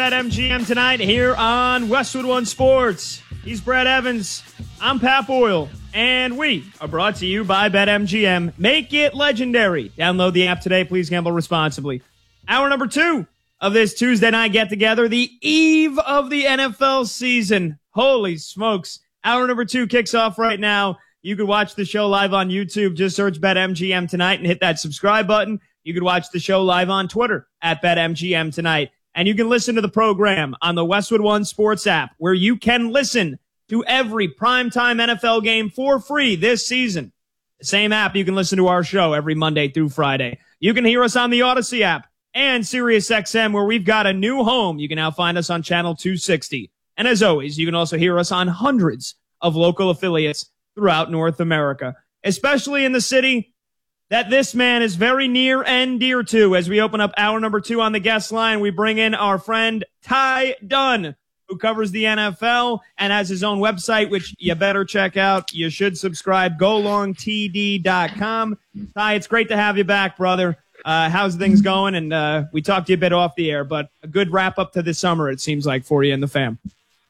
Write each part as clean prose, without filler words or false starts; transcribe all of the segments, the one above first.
BetMGM tonight here on Westwood One Sports. He's Brad Evans. I'm Pat Boyle. And we are brought to you by BetMGM. Make it legendary. Download the app today. Please gamble responsibly. Hour number 2 of this Tuesday night get-together, the eve of the NFL season. Holy smokes. Hour number 2 kicks off right now. You can watch the show live on YouTube. Just search BetMGM tonight and hit that subscribe button. You can watch the show live on Twitter at BetMGM tonight. And you can listen to the program on the Westwood One Sports app, where you can listen to every primetime NFL game for free this season. The same app you can listen to our show every Monday through Friday. You can hear us on the Odyssey app and SiriusXM, where we've got a new home. You can now find us on channel 260. And as always, you can also hear us on hundreds of local affiliates throughout North America, especially in the city that this man is very near and dear to. As we open up hour number 2 on the guest line, we bring in our friend Ty Dunn, who covers the NFL and has his own website, which you better check out. You should subscribe, golongtd.com. Ty, it's great to have you back, brother. How's things going? And we talked to you a bit off the air, but a good wrap up to the summer, it seems like, for you and the fam.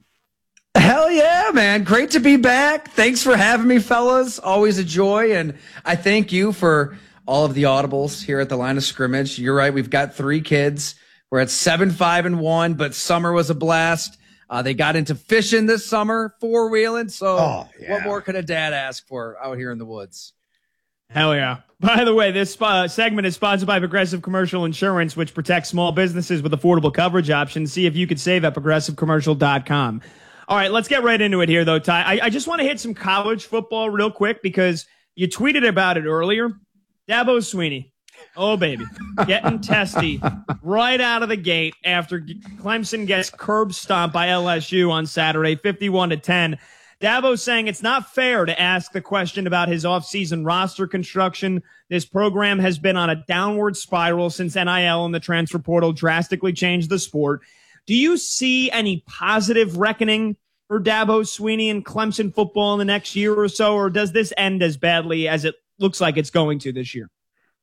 Hell yeah, man. Great to be back. Thanks for having me, fellas. Always a joy. And I thank you for all of the audibles here at the line of scrimmage. You're right. We've got 3 kids. We're at 7, 5, and 1, but summer was a blast. They got into fishing this summer, 4-wheeling. So What more could a dad ask for out here in the woods? Hell yeah. By the way, this segment is sponsored by Progressive Commercial Insurance, which protects small businesses with affordable coverage options. See if you could save at progressivecommercial.com. All right, let's get right into it here, though, Ty. I just want to hit some college football real quick because you tweeted about it earlier. Dabo Swinney, oh, baby, getting testy right out of the gate after Clemson gets curb stomped by LSU on Saturday, 51-10. Dabo saying it's not fair to ask the question about his offseason roster construction. This program has been on a downward spiral since NIL and the transfer portal drastically changed the sport. Do you see any positive reckoning for Dabo Swinney and Clemson football in the next year or so, or does this end as badly as it looks like it's going to this year?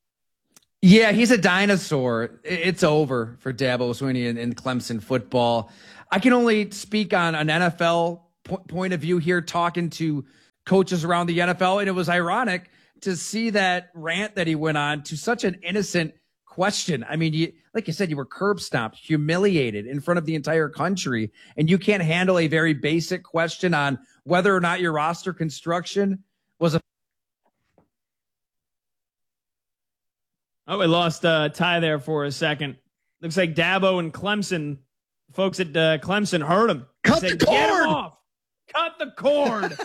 Yeah, he's a dinosaur. It's over for Dabo Swinney and Clemson football. I can only speak on an NFL point of view here, talking to coaches around the NFL, and it was ironic to see that rant that he went on to such an innocent question. I mean, like you said, you were curb stomped, humiliated in front of the entire country, and you can't handle a very basic question on whether or not your roster construction was a. Oh, we lost Ty there for a second. Looks like Dabo and Clemson, folks at Clemson heard him. Cut the cord! Get him off! Cut the cord!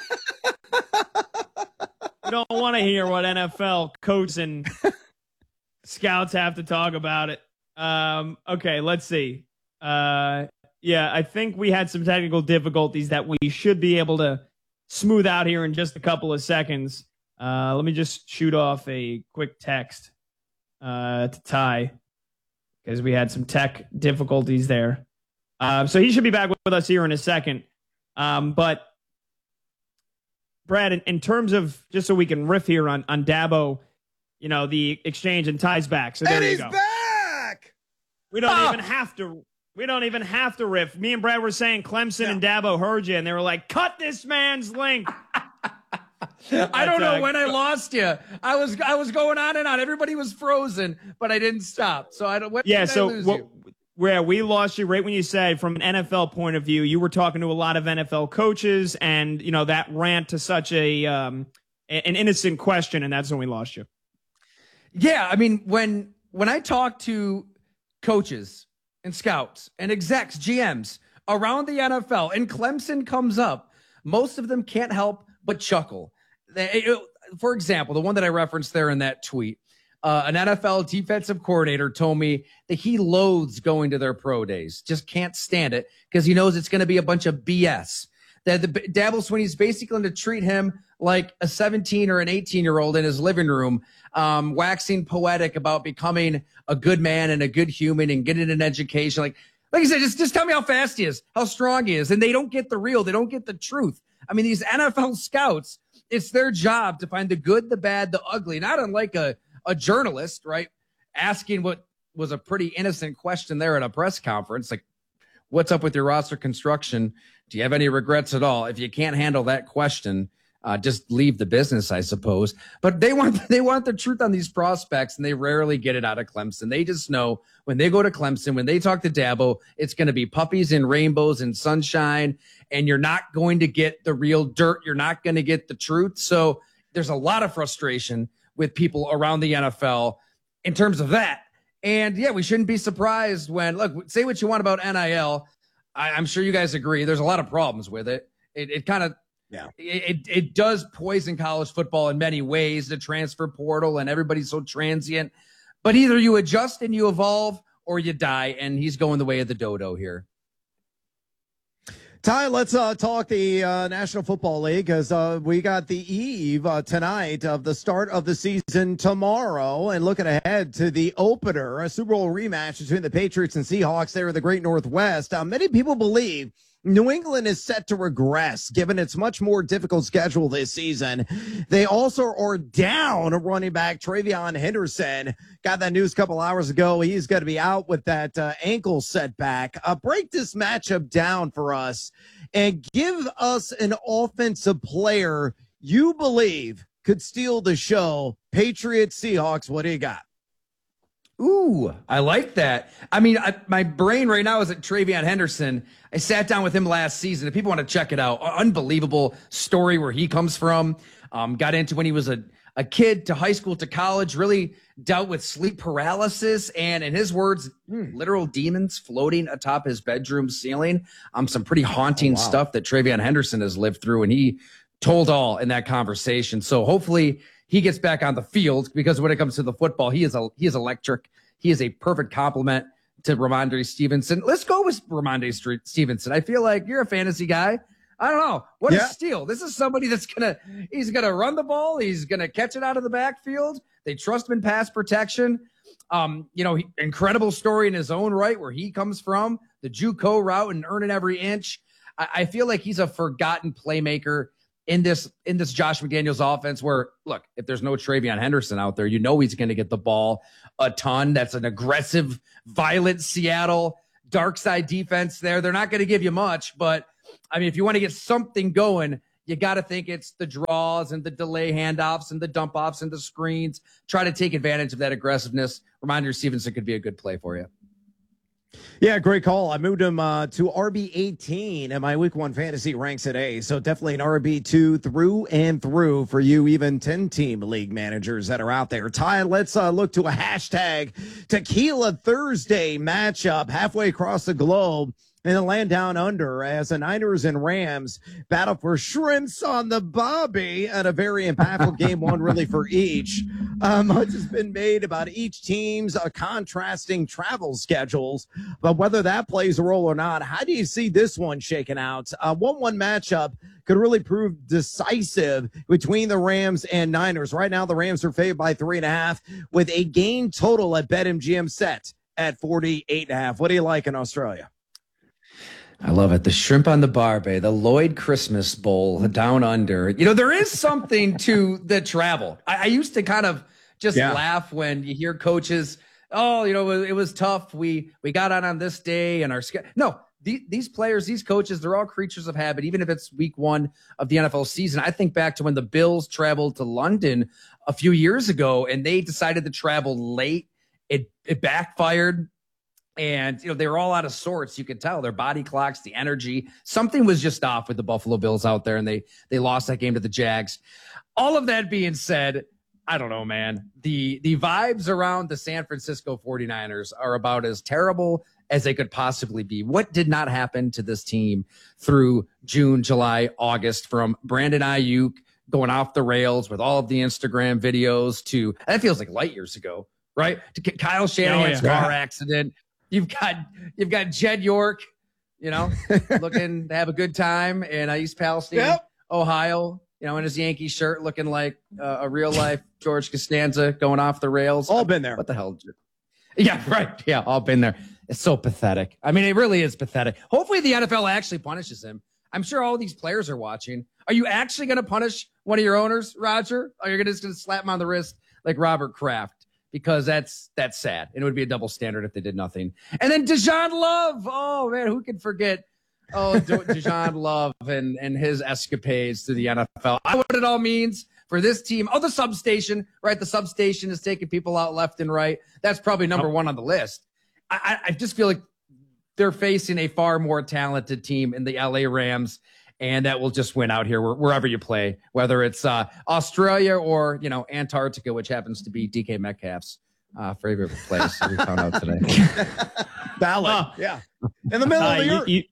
We don't want to hear what NFL coaches and scouts have to talk about it. Okay, let's see. Yeah, I think we had some technical difficulties that we should be able to smooth out here in just a couple of seconds. Let me just shoot off a quick text to Ty because we had some tech difficulties there. So he should be back with us here in a second. But Brad, in terms of, just so we can riff here on Dabo, you know, the exchange and Ty's back. So there and you he's go. Back. We don't even have to. We don't even have to riff. Me and Brad were saying Clemson and Dabo heard you, and they were like, "Cut this man's link." I don't know when I lost you. I was going on and on. Everybody was frozen, but I didn't stop. So I don't. When did I lose you? Where we lost you right when you said, from an NFL point of view, you were talking to a lot of NFL coaches, and you know that rant to such an innocent question, and that's when we lost you. Yeah, I mean, when I talk to coaches and scouts and execs, GMs around the NFL, and Clemson comes up, most of them can't help but chuckle. For example, the one that I referenced there in that tweet, an NFL defensive coordinator told me that he loathes going to their pro days, just can't stand it because he knows it's going to be a bunch of BS. That the Dabo Swinney's basically going to treat him like a 17 or an 18-year-old in his living room, waxing poetic about becoming a good man and a good human and getting an education. Like I said, just tell me how fast he is, how strong he is. And they don't get the real. They don't get the truth. I mean, these NFL scouts, it's their job to find the good, the bad, the ugly, not unlike a journalist, right? Asking what was a pretty innocent question there at a press conference. Like, what's up with your roster construction? Do you have any regrets at all? If you can't handle that question, just leave the business, I suppose. But they want the truth on these prospects, and they rarely get it out of Clemson. They just know when they go to Clemson, when they talk to Dabo, it's going to be puppies and rainbows and sunshine, and you're not going to get the real dirt. You're not going to get the truth. So there's a lot of frustration with people around the NFL in terms of that. And yeah, we shouldn't be surprised when, look, say what you want about NIL. I'm sure you guys agree. There's a lot of problems with it. It kind of, it does poison college football in many ways, the transfer portal, and everybody's so transient. But either you adjust and you evolve, or you die, and he's going the way of the dodo here. Ty, let's talk the National Football League, because we got the eve tonight of the start of the season tomorrow, and looking ahead to the opener, a Super Bowl rematch between the Patriots and Seahawks there in the Great Northwest. Many people believe New England is set to regress, given its much more difficult schedule this season. They also are down running back TreVeyon Henderson. Got that news a couple hours ago. He's going to be out with that ankle setback. Break this matchup down for us and give us an offensive player you believe could steal the show. Patriots, Seahawks, what do you got? Ooh, I like that. I mean, my brain right now is at TreVeyon Henderson. I sat down with him last season. If people want to check it out, unbelievable story where he comes from. Got into when he was a kid to high school to college, really dealt with sleep paralysis and, in his words, literal demons floating atop his bedroom ceiling. Some pretty haunting stuff that TreVeyon Henderson has lived through, and he told all in that conversation. So hopefully he gets back on the field, because when it comes to the football, he is electric. He is a perfect complement to Ramondre Stevenson. Let's go with Ramondre Stevenson. I feel like you're a fantasy guy. I don't know. What a steal. This is somebody he's going to run the ball. He's going to catch it out of the backfield. They trust him in pass protection. Incredible story in his own right, where he comes from, the JUCO route and earning every inch. I feel like he's a forgotten playmaker in this Josh McDaniels offense, where, look, if there's no TreVeyon Henderson out there, he's going to get the ball a ton. That's an aggressive, violent Seattle dark side defense there. They're not going to give you much, but I mean, if you want to get something going, you got to think it's the draws and the delay handoffs and the dump offs and the screens. Try to take advantage of that aggressiveness. Ramondre Stevenson could be a good play for you. Yeah, great call. I moved him to RB18 in my week 1 fantasy ranks today. So definitely an RB2 through and through for you, even 10-team league managers that are out there. Ty, let's look to a hashtag Tequila Thursday matchup halfway across the globe in the land down under, as the Niners and Rams battle for shrimps on the bobby, and a very impactful game, one really for each. Much has been made about each team's contrasting travel schedules, but whether that plays a role or not, how do you see this one shaking out? 1-1 matchup could really prove decisive between the Rams and Niners. Right now, the Rams are favored by 3.5, with a game total at BetMGM set at 48.5. What do you like in Australia? I love it. The shrimp on the barbie, the Lloyd Christmas Bowl down under. There is something to the travel. I used to kind of just laugh when you hear coaches, it was tough. We got on this day and our schedule. No, these players, these coaches, they're all creatures of habit. Even if it's week 1 of the NFL season, I think back to when the Bills traveled to London a few years ago and they decided to travel late. It backfired. And, they were all out of sorts. You could tell their body clocks, the energy. Something was just off with the Buffalo Bills out there, and they lost that game to the Jags. All of that being said, I don't know, man. The vibes around the San Francisco 49ers are about as terrible as they could possibly be. What did not happen to this team through June, July, August, from Brandon Ayuk going off the rails with all of the Instagram videos to, that feels like light years ago, right? To Kyle Shanahan's car accident. You've got Jed York, looking to have a good time in East Palestine, Ohio, in his Yankee shirt, looking like a real life George Costanza going off the rails. All been there. What the hell? Yeah, right. Yeah, all been there. It's so pathetic. I mean, it really is pathetic. Hopefully the NFL actually punishes him. I'm sure all these players are watching. Are you actually going to punish one of your owners, Roger? Or are you just going to slap him on the wrist like Robert Kraft? because that's sad. And it would be a double standard if they did nothing. And then Deshaun Love. Oh, man, who can forget Deshaun Love and his escapades through the NFL. I know what it all means for this team. Oh, the substation, right? The substation is taking people out left and right. That's probably number one on the list. I just feel like they're facing a far more talented team in the LA Rams, and that will just win out here wherever you play, whether it's Australia or, Antarctica, which happens to be DK Metcalf's favorite place, we found out today. Valid. Yeah. In the middle of the earth.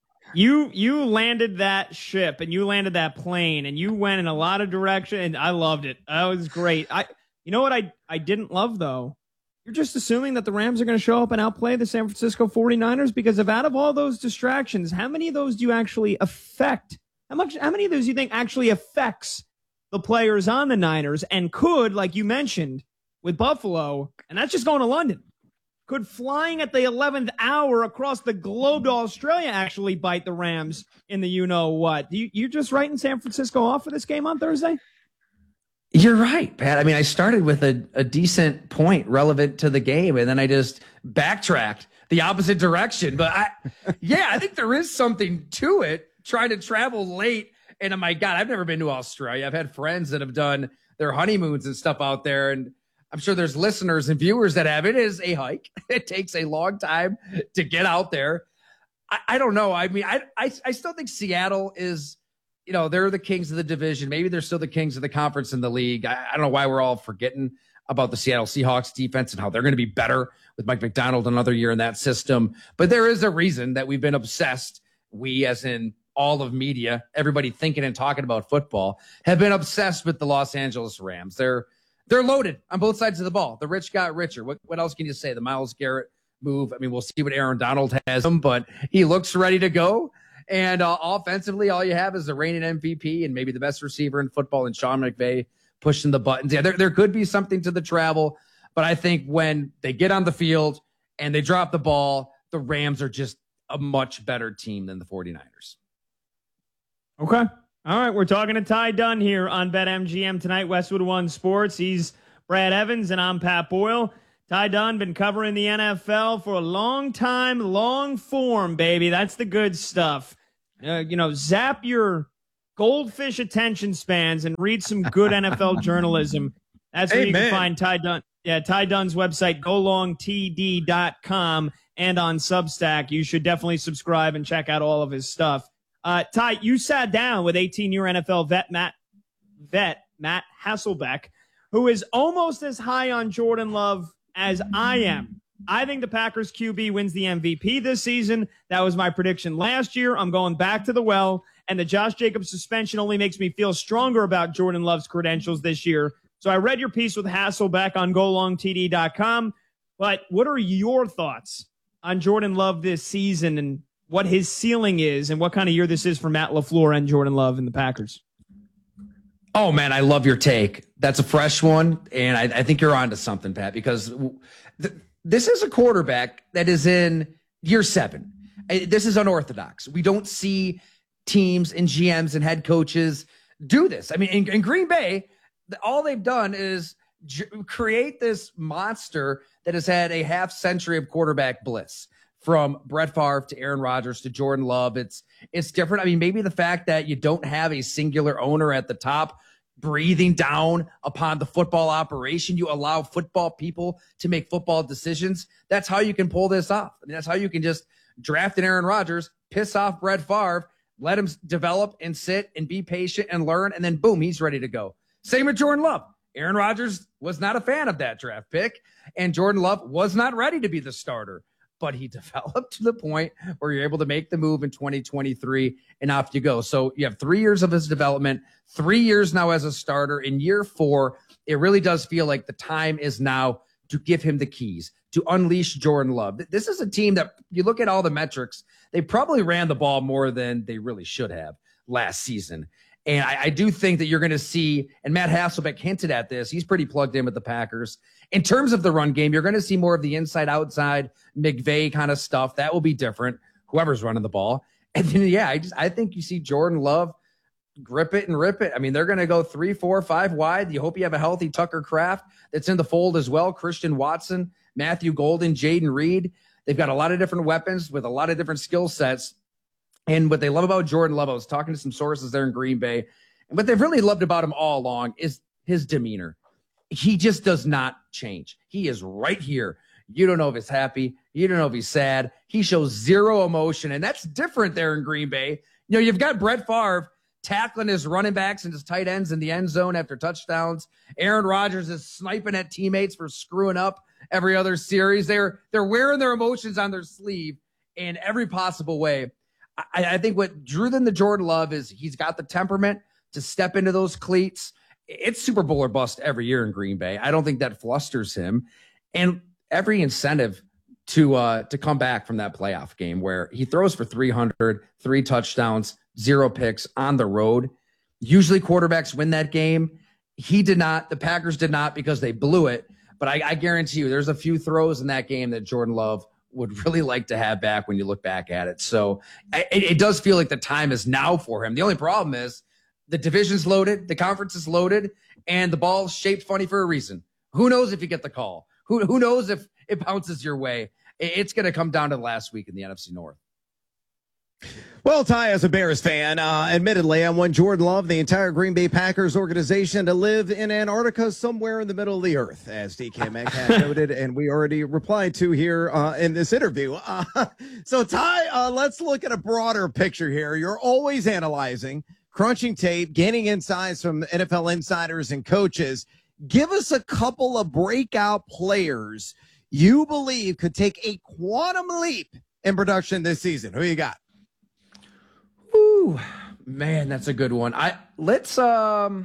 You landed that ship and you landed that plane and you went in a lot of direction and I loved it. That was great. You know what I didn't love though? You're just assuming that the Rams are going to show up and outplay the San Francisco 49ers because out of all those distractions, how many of those do you actually affect? How many of those do you think actually affects the players on the Niners and could, like you mentioned, with Buffalo, and that's just going to London, could flying at the 11th hour across the globe to Australia actually bite the Rams in the you-know-what? You're just writing San Francisco off for this game on Thursday? You're right, Pat. I mean, I started with a decent point relevant to the game, and then I just backtracked the opposite direction. But I think there is something to it, trying to travel late. And oh my God, I've never been to Australia. I've had friends that have done their honeymoons and stuff out there, and I'm sure there's listeners and viewers that have. It is a hike. It takes a long time to get out there. I don't know. I mean, I still think Seattle is, they're the kings of the division. Maybe they're still the kings of the conference in the league. I don't know why we're all forgetting about the Seattle Seahawks defense and how they're going to be better with Mike Macdonald another year in that system. But there is a reason that we've been obsessed. We, as in all of media, everybody thinking and talking about football, have been obsessed with the Los Angeles Rams. They're loaded on both sides of the ball. The rich got richer. What else can you say? The Myles Garrett move. I mean, we'll see what Aaron Donald has him, but he looks ready to go. And offensively, all you have is the reigning MVP and maybe the best receiver in football and Sean McVay pushing the buttons. Yeah, there could be something to the travel, but I think when they get on the field and they drop the ball, the Rams are just a much better team than the 49ers. Okay. All right, we're talking to Ty Dunn here on BetMGM tonight, Westwood One Sports. He's Brad Evans, and I'm Pat Boyle. Ty Dunn, been covering the NFL for a long time, long form, baby. That's the good stuff. Zap your goldfish attention spans and read some good NFL journalism. That's where you can find Ty Dunn. Yeah, Ty Dunn's website, golongtd.com, and on Substack. You should definitely subscribe and check out all of his stuff. Ty, you sat down with 18-year NFL vet Matt Hasselbeck, who is almost as high on Jordan Love as I am. I think the Packers QB wins the MVP this season. That was my prediction last year. I'm going back to the well, and the Josh Jacobs suspension only makes me feel stronger about Jordan Love's credentials this year. So I read your piece with Hasselbeck on golongtd.com, but what are your thoughts on Jordan Love this season and what his ceiling is and what kind of year this is for Matt LaFleur and Jordan Love and the Packers? Oh, man, I love your take. That's a fresh one, and I think you're onto something, Pat, because this is a quarterback that is in year 7. This is unorthodox. We don't see teams and GMs and head coaches do this. I mean, in Green Bay, all they've done is create this monster that has had a half century of quarterback bliss. From Brett Favre to Aaron Rodgers to Jordan Love, it's different. I mean, maybe the fact that you don't have a singular owner at the top breathing down upon the football operation. You allow football people to make football decisions. That's how you can pull this off. I mean, that's how you can just draft an Aaron Rodgers, piss off Brett Favre, let him develop and sit and be patient and learn, and then boom, he's ready to go. Same with Jordan Love. Aaron Rodgers was not a fan of that draft pick, and Jordan Love was not ready to be the starter. But he developed to the point where you're able to make the move in 2023 and off you go. So you have 3 years of his development, 3 years now as a starter. In year 4, it really does feel like the time is now to give him the keys, to unleash Jordan Love. This is a team that you look at all the metrics, they probably ran the ball more than they really should have last season. And I do think that you're going to see, and Matt Hasselbeck hinted at this, he's pretty plugged in with the Packers. In terms of the run game, you're going to see more of the inside-outside McVay kind of stuff. That will be different, whoever's running the ball. And then, I think you see Jordan Love grip it and rip it. I mean, they're going to go 3, 4, 5 wide. You hope you have a healthy Tucker Kraft that's in the fold as well. Christian Watson, Matthew Golden, Jaden Reed. They've got a lot of different weapons with a lot of different skill sets. And what they love about Jordan Love, I was talking to some sources there in Green Bay, and what they've really loved about him all along is his demeanor. He just does not change. He is right here. You don't know if he's happy. You don't know if he's sad. He shows zero emotion, and that's different there in Green Bay. You know, you've got Brett Favre tackling his running backs and his tight ends in the end zone after touchdowns. Aaron Rodgers is sniping at teammates for screwing up every other series. They're wearing their emotions on their sleeve in every possible way. I think what drew them to Jordan Love is he's got the temperament to step into those cleats. It's Super Bowl or bust every year in Green Bay. I don't think that flusters him. And every incentive to come back from that playoff game where he throws for 300, 3 touchdowns, 0 picks on the road. Usually quarterbacks win that game. He did not. The Packers did not because they blew it. But I guarantee you there's a few throws in that game that Jordan Love would really like to have back when you look back at it. So it does feel like the time is now for him. The only problem is the division's loaded, the conference is loaded, and the ball's shaped funny for a reason. Who knows if you get the call? Who knows if it bounces your way? It's going to come down to the last week in the NFC North. Well, Ty, as a Bears fan, admittedly, I want Jordan Love, the entire Green Bay Packers organization, to live in Antarctica somewhere in the middle of the earth, as DK Metcalf noted, and we already replied to here in this interview. So, Ty, let's look at a broader picture here. You're always analyzing, crunching tape, gaining insights from NFL insiders and coaches. Give us a couple of breakout players you believe could take a quantum leap in production this season. Who you got? Ooh, man, that's a good one. Let's go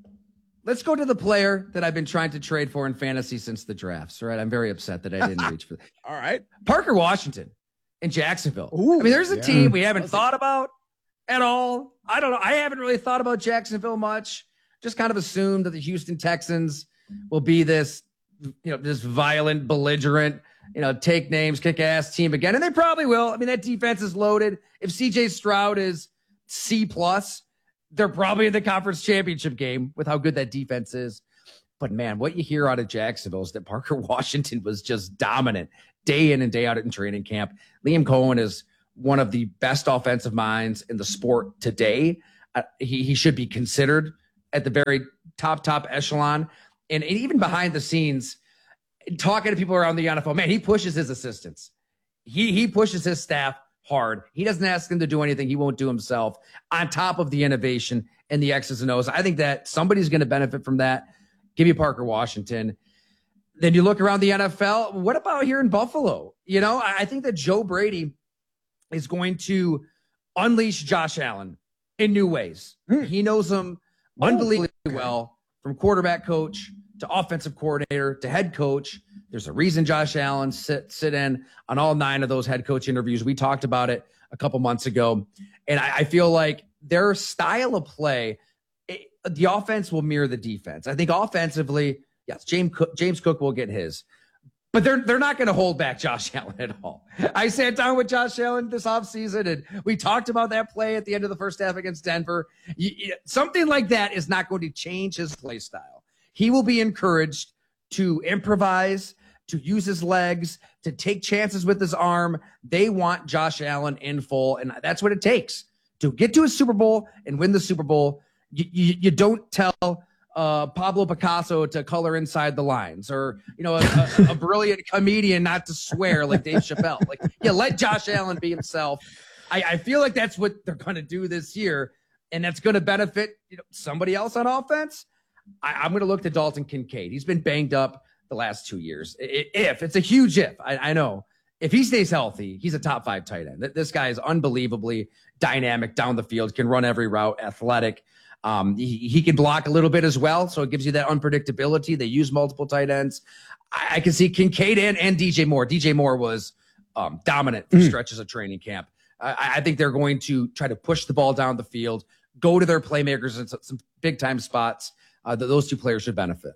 to the player that I've been trying to trade for in fantasy since the drafts. All right, I'm very upset that I didn't reach for that. All right, Parker Washington in Jacksonville. Ooh, I mean, there's a team we haven't thought about at all. I don't know. I haven't really thought about Jacksonville much. Just kind of assumed that the Houston Texans will be this, this violent, belligerent, take names, kick ass team again. And they probably will. I mean, that defense is loaded. If CJ Stroud is C+, they're probably in the conference championship game with how good that defense is. But man, what you hear out of Jacksonville is that Parker Washington was just dominant day in and day out in training camp. Liam Cohen is one of the best offensive minds in the sport today. He should be considered at the very top echelon. And even behind the scenes, talking to people around the NFL, man, he pushes his assistants. He pushes his staff hard. He doesn't ask them to do anything he won't do himself, on top of the innovation and the X's and O's. I think that somebody's going to benefit from that. Give you Parker Washington. Then you look around the NFL. What about here in Buffalo? I think that Joe Brady is going to unleash Josh Allen in new ways. He knows him unbelievably well, from quarterback coach to offensive coordinator to head coach. There's a reason Josh Allen sit in on all 9 of those head coach interviews. We talked about it a couple months ago. And I feel like their style of play, the offense will mirror the defense. I think offensively, yes, James Cook will get his. But they're not going to hold back Josh Allen at all. I sat down with Josh Allen this offseason, and we talked about that play at the end of the first half against Denver. Something like that is not going to change his play style. He will be encouraged to improvise, to use his legs, to take chances with his arm. They want Josh Allen in full, and that's what it takes to get to a Super Bowl and win the Super Bowl. You don't tell Pablo Picasso to color inside the lines, or a brilliant comedian not to swear like Dave Chappelle. Let Josh Allen be himself. I feel like that's what they're going to do this year, and that's going to benefit somebody else on offense. I'm going to look to Dalton Kincaid. He's been banged up the last 2 years. It's a huge if. I know if he stays healthy, he's a top 5 tight end. This guy is unbelievably dynamic down the field, can run every route, athletic. He can block a little bit as well, so it gives you that unpredictability. They use multiple tight ends. I can see Kincaid and DJ Moore. DJ Moore was dominant for stretches of training camp. I think they're going to try to push the ball down the field, go to their playmakers in some big-time spots. Those 2 players should benefit.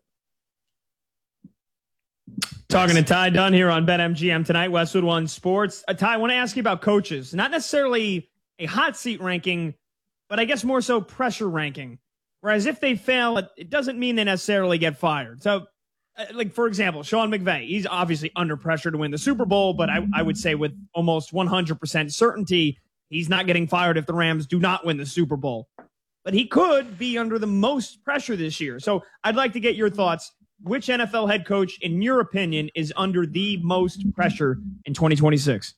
Talking to Ty Dunn here on BetMGM tonight, Westwood One Sports. Ty, I want to ask you about coaches. Not necessarily a hot seat ranking, but I guess more so pressure ranking. Whereas if they fail, it doesn't mean they necessarily get fired. So, like, for example, Sean McVay, he's obviously under pressure to win the Super Bowl, but I would say with almost 100% certainty, he's not getting fired if the Rams do not win the Super Bowl. But he could be under the most pressure this year. So I'd like to get your thoughts. Which NFL head coach, in your opinion, is under the most pressure in 2026?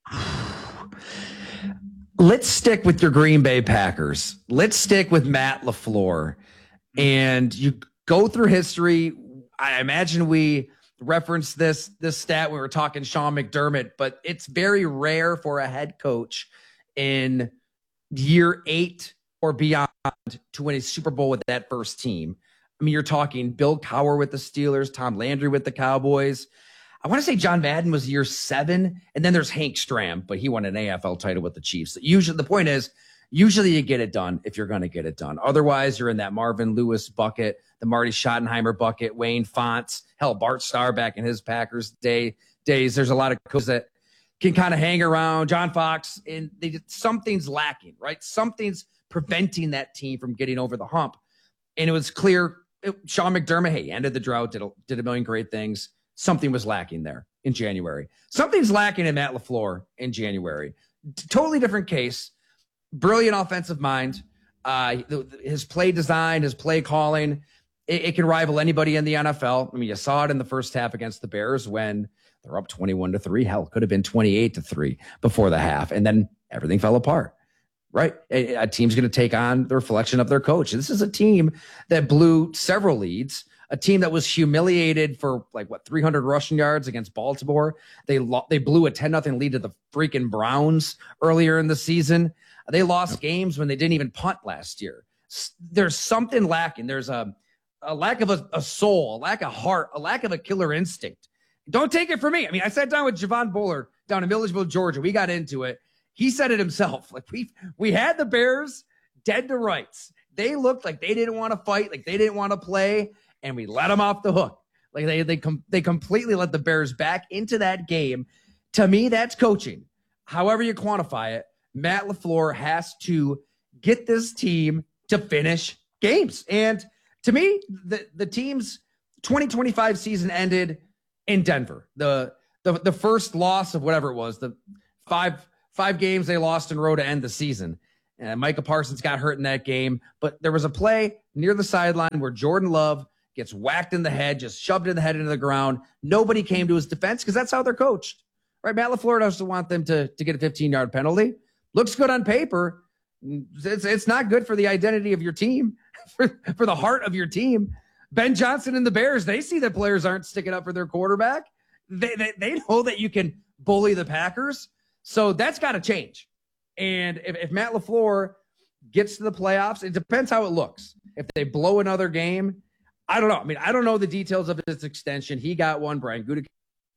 Let's stick with your Green Bay Packers. Let's stick with Matt LaFleur. And you go through history. I imagine we referenced this stat when we were talking Sean McDermott, but it's very rare for a head coach in year 8 or beyond to win a Super Bowl with that first team. I mean, you're talking Bill Cowher with the Steelers, Tom Landry with the Cowboys. I want to say John Madden was year 7, and then there's Hank Stram, but he won an AFL title with the Chiefs. Usually, the point is, usually you get it done if you're going to get it done. Otherwise, you're in that Marvin Lewis bucket, the Marty Schottenheimer bucket, Wayne Fonts, hell, Bart Starr back in his Packers days. There's a lot of coaches that can kind of hang around. John Fox, and something's lacking, right? Something's preventing that team from getting over the hump. And it was clear. Sean McDermott, hey, ended the drought, did a million great things. Something was lacking there in January. Something's lacking in Matt LaFleur in January. Totally different case. Brilliant offensive mind. His play design, his play calling, it can rival anybody in the NFL. I mean, you saw it in the first half against the Bears when they're up 21-3. Hell, it could have been 28-3 before the half. And then everything fell apart. Right. A team's going to take on the reflection of their coach. This is a team that blew several leads, a team that was humiliated for 300 rushing yards against Baltimore. They blew a 10-0 lead to the freaking Browns earlier in the season. They lost games when they didn't even punt last year. There's something lacking. There's a lack of a soul, a lack of heart, a lack of a killer instinct. Don't take it from me. I mean, I sat down with Javon Bullard down in Milledgeville, Georgia. We got into it. He said it himself. Like we had the Bears dead to rights. They looked like they didn't want to fight, like they didn't want to play, and we let them off the hook. Like they completely let the Bears back into that game. To me, that's coaching. However you quantify it, Matt LaFleur has to get this team to finish games. And to me, the team's 2025 season ended in Denver. The first loss of whatever it was, the five games they lost in a row to end the season. And Micah Parsons got hurt in that game. But there was a play near the sideline where Jordan Love gets whacked in the head, just shoved in the head into the ground. Nobody came to his defense because that's how they're coached. Right? Matt LaFleur doesn't want them to get a 15-yard penalty. Looks good on paper. It's not good for the identity of your team, for the heart of your team. Ben Johnson and the Bears, they see that players aren't sticking up for their quarterback. They know that you can bully the Packers. So that's got to change. And if Matt LaFleur gets to the playoffs, it depends how it looks. If they blow another game, I don't know. I mean, I don't know the details of his extension. He got one. Brian Gutekunst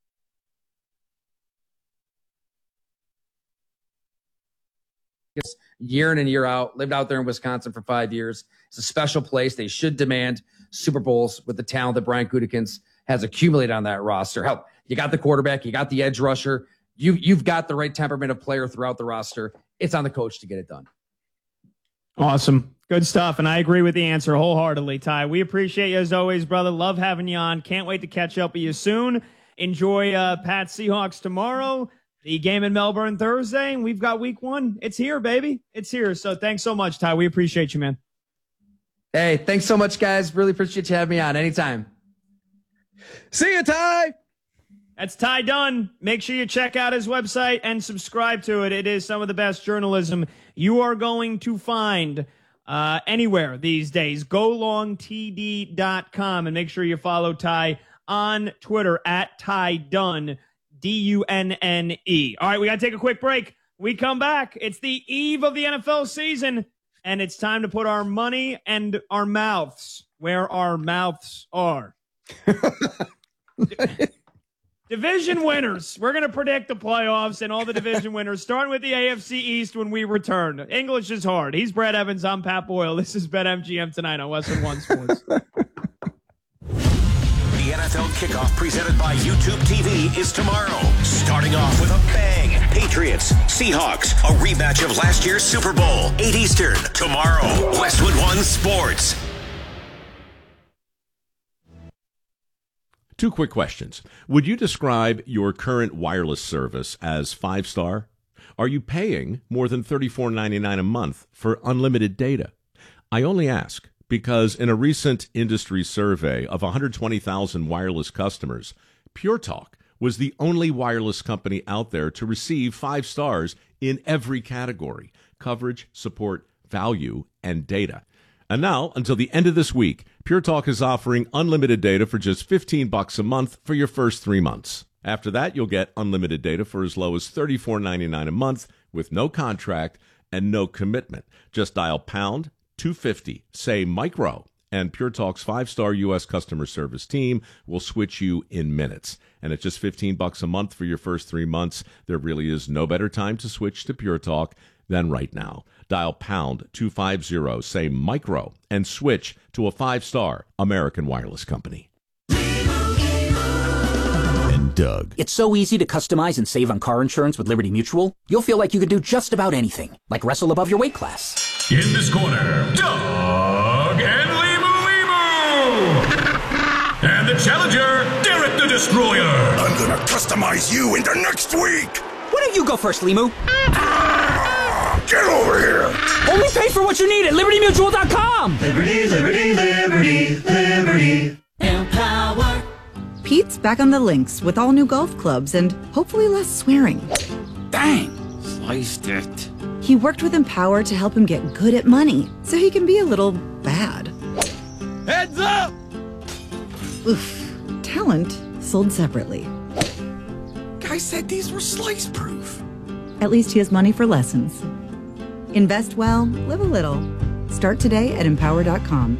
year in and year out, lived out there in Wisconsin for 5 years. It's a special place. They should demand Super Bowls with the talent that Brian Gutekunst has accumulated on that roster. Hell, you got the quarterback, you got the edge rusher. You've got the right temperament of player throughout the roster. It's on the coach to get it done. Awesome. Good stuff. And I agree with the answer wholeheartedly, Ty. We appreciate you as always, brother. Love having you on. Can't wait to catch up with you soon. Enjoy Pat Seahawks tomorrow, the game in Melbourne Thursday, and we've got week 1. It's here, baby. It's here. So thanks so much, Ty. We appreciate you, man. Hey, thanks so much, guys. Really appreciate you having me on anytime. See you, Ty. That's Ty Dunn. Make sure you check out his website and subscribe to it. It is some of the best journalism you are going to find anywhere these days. GoLongTD.com, and make sure you follow Ty on Twitter at Ty Dunn, D-U-N-N-E. All right, we got to take a quick break. We come back. It's the eve of the NFL season, and it's time to put our money and our mouths where our mouths are. Division winners. We're going to predict the playoffs and all the division winners, starting with the AFC East when we return. English is hard. He's Brad Evans. I'm Pat Boyle. This is BetMGM tonight on Westwood One Sports. The NFL kickoff presented by YouTube TV is tomorrow. Starting off with a bang. Patriots, Seahawks, a rematch of last year's Super Bowl. 8 Eastern, tomorrow. Westwood One Sports. 2 quick questions. Would you describe your current wireless service as 5-star? Are you paying more than $34.99 a month for unlimited data? I only ask because in a recent industry survey of 120,000 wireless customers, Pure Talk was the only wireless company out there to receive 5 stars in every category: coverage, support, value, and data. And now, until the end of this week, Pure Talk is offering unlimited data for just $15 a month for your first 3 months. After that, you'll get unlimited data for as low as $34.99 a month with no contract and no commitment. Just dial pound 250, say micro, and Pure Talk's 5-star U.S. customer service team will switch you in minutes. And at just $15 a month for your first 3 months, there really is no better time to switch to Pure Talk than right now. Dial pound 250, say micro, and switch to a 5-star American wireless company. And Doug. It's so easy to customize and save on car insurance with Liberty Mutual. You'll feel like you can do just about anything, like wrestle above your weight class. In this corner, Doug and Limu. And the challenger, Derek the Destroyer. I'm gonna customize you into next week. Why don't you go first, Limu? Get over here! Only pay for what you need at LibertyMutual.com! Liberty, liberty, liberty, liberty. Empower. Pete's back on the links with all new golf clubs and hopefully less swearing. Dang! Sliced it. He worked with Empower to help him get good at money so he can be a little bad. Heads up! Oof. Talent sold separately. Guy said these were slice proof. At least he has money for lessons. Invest well, live a little. Start today at Empower.com.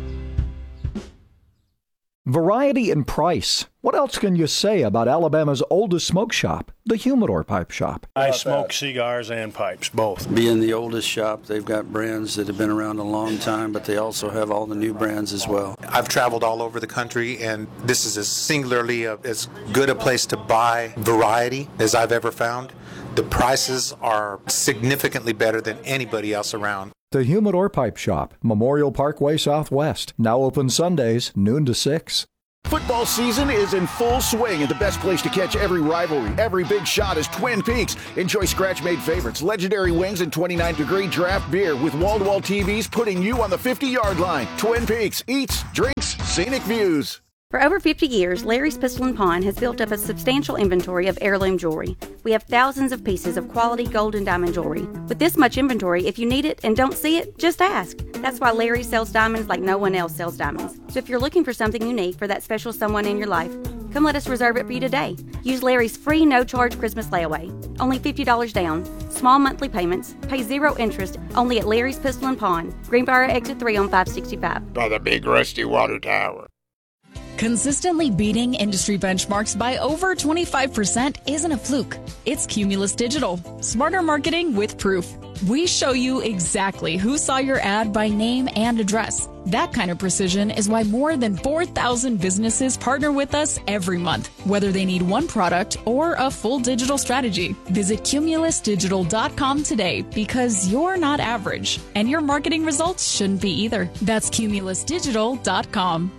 Variety and price. What else can you say about Alabama's oldest smoke shop, the Humidor Pipe Shop? I smoke cigars and pipes, both. Being the oldest shop, they've got brands that have been around a long time, but they also have all the new brands as well. I've traveled all over the country, and this is as singularly as good a place to buy variety as I've ever found. The prices are significantly better than anybody else around. The Humidor Pipe Shop, Memorial Parkway Southwest. Now open Sundays, noon to 6. Football season is in full swing, and the best place to catch every rivalry, every big shot is Twin Peaks. Enjoy scratch-made favorites, legendary wings, and 29-degree draft beer with wall-to-wall TVs putting you on the 50-yard line. Twin Peaks, eats, drinks, scenic views. For over 50 years, Larry's Pistol & Pawn has built up a substantial inventory of heirloom jewelry. We have thousands of pieces of quality gold and diamond jewelry. With this much inventory, if you need it and don't see it, just ask. That's why Larry sells diamonds like no one else sells diamonds. So if you're looking for something unique for that special someone in your life, come let us reserve it for you today. Use Larry's free no-charge Christmas layaway. Only $50 down. Small monthly payments. Pay 0 interest. Only at Larry's Pistol & Pawn. Greenbrier Exit 3 on 565. By the big rusty water tower. Consistently beating industry benchmarks by over 25% isn't a fluke. It's Cumulus Digital. Smarter marketing with proof. We show you exactly who saw your ad by name and address. That kind of precision is why more than 4,000 businesses partner with us every month, whether they need one product or a full digital strategy. Visit cumulusdigital.com today because you're not average, and your marketing results shouldn't be either. That's cumulusdigital.com.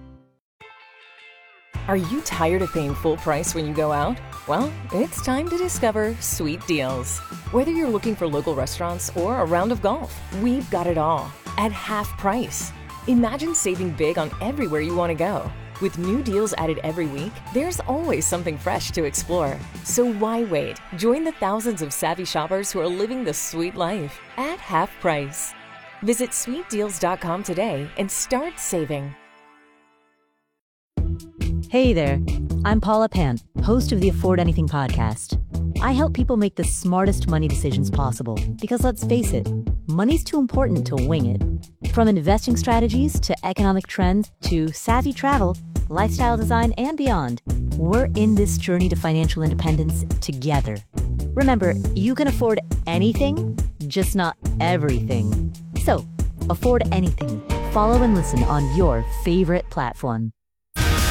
Are you tired of paying full price when you go out? Well, it's time to discover Sweet Deals. Whether you're looking for local restaurants or a round of golf, we've got it all at half price. Imagine saving big on everywhere you want to go. With new deals added every week, there's always something fresh to explore. So why wait? Join the thousands of savvy shoppers who are living the sweet life at half price. Visit sweetdeals.com today and start saving. Hey there, I'm Paula Pan, host of the Afford Anything podcast. I help people make the smartest money decisions possible because let's face it, money's too important to wing it. From investing strategies to economic trends to savvy travel, lifestyle design, and beyond, we're in this journey to financial independence together. Remember, you can afford anything, just not everything. So, afford anything. Follow and listen on your favorite platform.